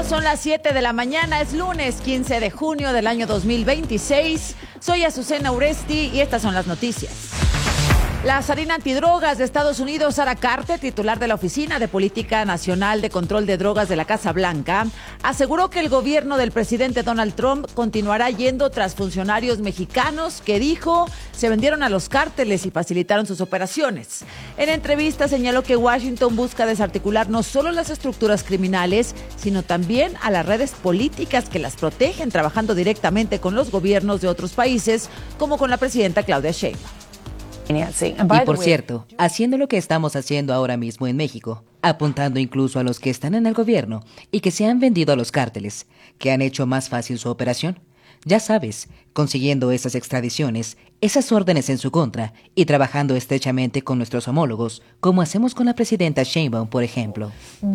Son las 7 de la mañana, es lunes 15 de junio del año 2026. Soy Azucena Uresti y estas son las noticias. La zarina antidrogas de Estados Unidos, Sara Carter, titular de la Oficina de Política Nacional de Control de Drogas de la Casa Blanca, aseguró que el gobierno del presidente Donald Trump continuará yendo tras funcionarios mexicanos que, dijo, se vendieron a los cárteles y facilitaron sus operaciones. En entrevista señaló que Washington busca desarticular no solo las estructuras criminales, sino también a las redes políticas que las protegen, trabajando directamente con los gobiernos de otros países, como con la presidenta Claudia Sheinbaum. Y por cierto, haciendo lo que estamos haciendo ahora mismo en México, apuntando incluso a los que están en el gobierno y que se han vendido a los cárteles, que han hecho más fácil su operación. Ya sabes, consiguiendo esas extradiciones, esas órdenes en su contra y trabajando estrechamente con nuestros homólogos, como hacemos con la presidenta Sheinbaum, por ejemplo.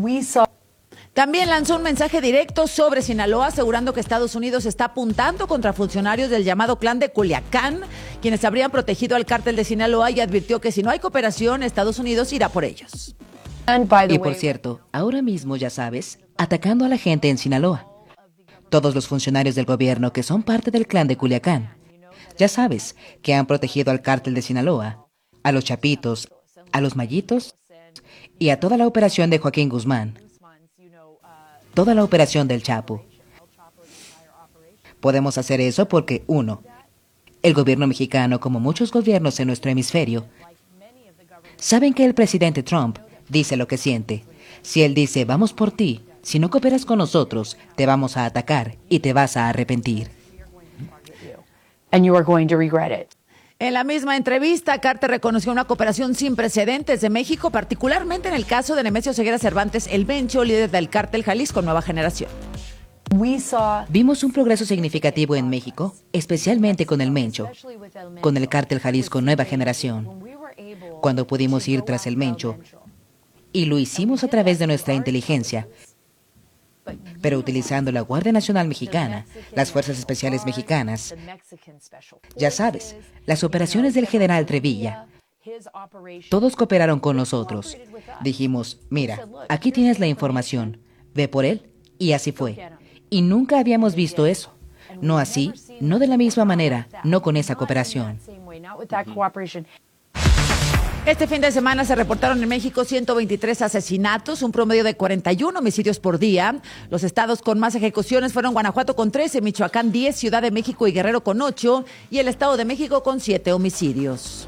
También lanzó un mensaje directo sobre Sinaloa, asegurando que Estados Unidos está apuntando contra funcionarios del llamado Clan de Culiacán, quienes habrían protegido al cártel de Sinaloa, y advirtió que si no hay cooperación, Estados Unidos irá por ellos. Y por cierto, ahora mismo, ya sabes, atacando a la gente en Sinaloa. Todos los funcionarios del gobierno que son parte del Clan de Culiacán, ya sabes, que han protegido al cártel de Sinaloa, a los Chapitos, a los Mayitos y a toda la operación de Joaquín Guzmán. Toda la operación del Chapo. Podemos hacer eso porque, uno, el gobierno mexicano, como muchos gobiernos en nuestro hemisferio, saben que el presidente Trump dice lo que siente. Si él dice, vamos por ti, si no cooperas con nosotros, te vamos a atacar y te vas a arrepentir. And you are going to regret it. En la misma entrevista, Carter reconoció una cooperación sin precedentes de México, particularmente en el caso de Nemesio Ceguera Cervantes, el Mencho, líder del cártel Jalisco Nueva Generación. Vimos un progreso significativo en México, especialmente con el Mencho, con el cártel Jalisco Nueva Generación, cuando pudimos ir tras el Mencho, y lo hicimos a través de nuestra inteligencia, pero utilizando la Guardia Nacional Mexicana, las Fuerzas Especiales Mexicanas. Ya sabes, las operaciones del general Trevilla. Todos cooperaron con nosotros. Dijimos, mira, aquí tienes la información, ve por él, y así fue. Y nunca habíamos visto eso. No así, no de la misma manera, no con esa cooperación. Este fin de semana se reportaron en México 123 asesinatos, un promedio de 41 homicidios por día. Los estados con más ejecuciones fueron Guanajuato con 13, Michoacán 10, Ciudad de México y Guerrero con 8 y el Estado de México con 7 homicidios.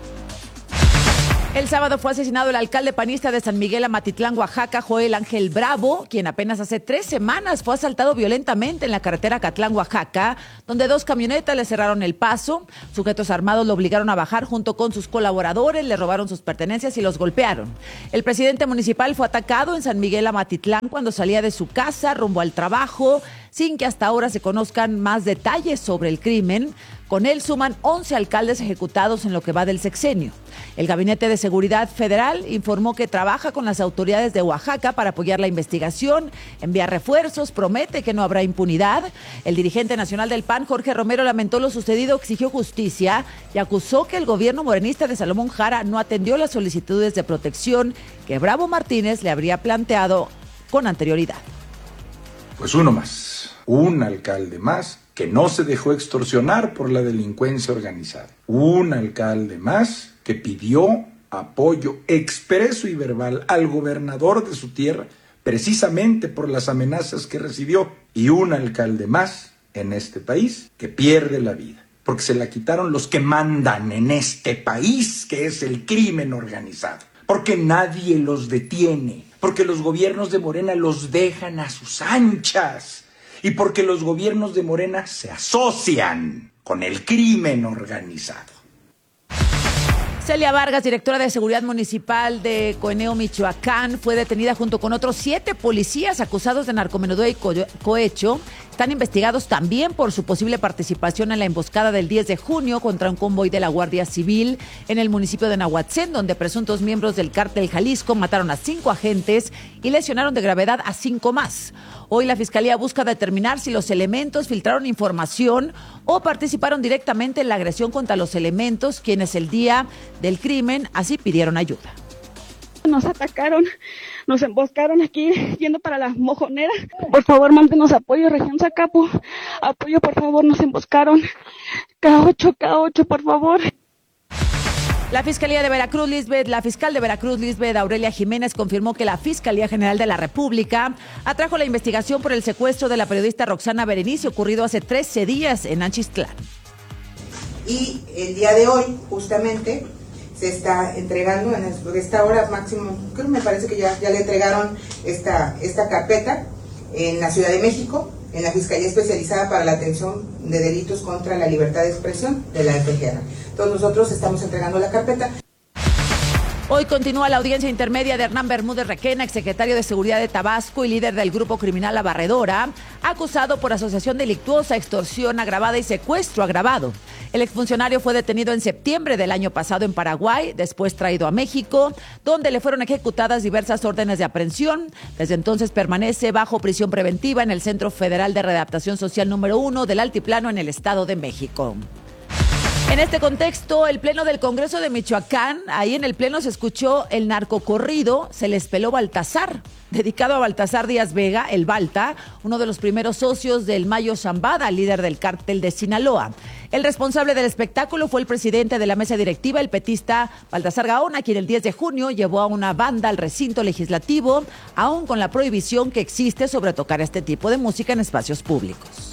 El sábado fue asesinado el alcalde panista de San Miguel Amatitlán, Oaxaca, Joel Ángel Bravo, quien apenas hace 3 semanas fue asaltado violentamente en la carretera Acatlán, Oaxaca, donde 2 camionetas le cerraron el paso. Sujetos armados lo obligaron a bajar junto con sus colaboradores, le robaron sus pertenencias y los golpearon. El presidente municipal fue atacado en San Miguel Amatitlán cuando salía de su casa rumbo al trabajo, sin que hasta ahora se conozcan más detalles sobre el crimen. Con él suman 11 alcaldes ejecutados en lo que va del sexenio. El Gabinete de Seguridad Federal informó que trabaja con las autoridades de Oaxaca para apoyar la investigación, envía refuerzos, promete que no habrá impunidad. El dirigente nacional del PAN, Jorge Romero, lamentó lo sucedido, exigió justicia y acusó que el gobierno morenista de Salomón Jara no atendió las solicitudes de protección que Bravo Martínez le habría planteado con anterioridad. Pues uno más, un alcalde más que no se dejó extorsionar por la delincuencia organizada. Un alcalde más que pidió apoyo expreso y verbal al gobernador de su tierra precisamente por las amenazas que recibió. Y un alcalde más en este país que pierde la vida porque se la quitaron los que mandan en este país, que es el crimen organizado. Porque nadie los detiene, porque los gobiernos de Morena los dejan a sus anchas. Y porque los gobiernos de Morena se asocian con el crimen organizado. Celia Vargas, directora de Seguridad Municipal de Coeneo, Michoacán, fue detenida junto con otros 7 policías acusados de narcomenudeo y cohecho. Están investigados también por su posible participación en la emboscada del 10 de junio contra un convoy de la Guardia Civil en el municipio de Nahuatzén, donde presuntos miembros del cártel Jalisco mataron a 5 agentes y lesionaron de gravedad a 5 más. Hoy la Fiscalía busca determinar si los elementos filtraron información o participaron directamente en la agresión contra los elementos, quienes el día del crimen así pidieron ayuda. Nos atacaron, nos emboscaron aquí yendo para la mojonera. Por favor, mándenos apoyo, región Zacapu. Apoyo, por favor, nos emboscaron. K8, por favor. La fiscal de Veracruz, Lisbeth Aurelia Jiménez, confirmó que la Fiscalía General de la República atrajo la investigación por el secuestro de la periodista Roxana Berenice, ocurrido hace 13 días en Anchixtlán. Y el día de hoy, justamente, se está entregando en esta hora máximo, creo, me parece que ya le entregaron esta carpeta en la Ciudad de México, en la Fiscalía Especializada para la Atención de Delitos contra la Libertad de Expresión de la FGR. Entonces nosotros estamos entregando la carpeta. Hoy continúa la audiencia intermedia de Hernán Bermúdez Requena, exsecretario de Seguridad de Tabasco y líder del grupo criminal La Barredora, acusado por asociación delictuosa, extorsión agravada y secuestro agravado. El exfuncionario fue detenido en septiembre del año pasado en Paraguay, después traído a México, donde le fueron ejecutadas diversas órdenes de aprehensión. Desde entonces permanece bajo prisión preventiva en el Centro Federal de Readaptación Social número 1 del Altiplano en el Estado de México. En este contexto, el Pleno del Congreso de Michoacán, ahí en el Pleno se escuchó el narcocorrido Se les peló Baltasar, dedicado a Baltasar Díaz Vega, el Balta, uno de los primeros socios del Mayo Zambada, líder del cártel de Sinaloa. El responsable del espectáculo fue el presidente de la mesa directiva, el petista Baltasar Gaona, quien el 10 de junio llevó a una banda al recinto legislativo, aún con la prohibición que existe sobre tocar este tipo de música en espacios públicos.